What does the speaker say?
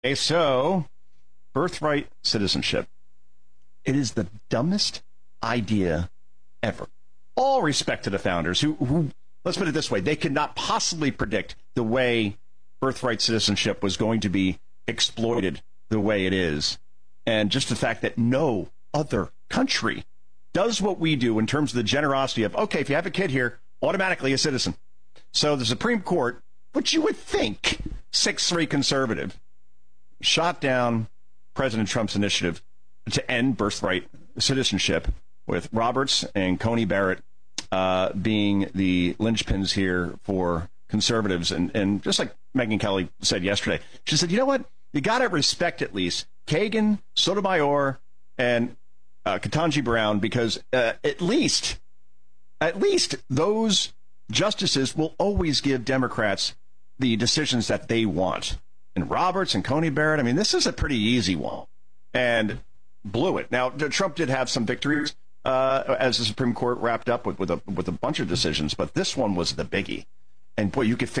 Okay, so birthright citizenship. It is the dumbest idea ever. All respect to the founders who let's put it this way, they could not possibly predict the way birthright citizenship was going to be exploited the way it is. And just the fact that no other country does what we do in terms of the generosity of, okay, if you have a kid here, automatically a citizen. So the Supreme Court, which you would think 6-3 conservative, shot down President Trump's initiative to end birthright citizenship, with Roberts and Coney Barrett being the linchpins here for conservatives. And just like Megyn Kelly said yesterday, she said, you know what? You got to respect at least Kagan, Sotomayor, and Ketanji Brown, because at least those justices will always give Democrats the decisions that they want. And Roberts and Coney Barrett, I mean, this is a pretty easy one, and blew it. Now, Trump did have some victories as the Supreme Court wrapped up with a bunch of decisions, but this one was the biggie. And boy, you could fix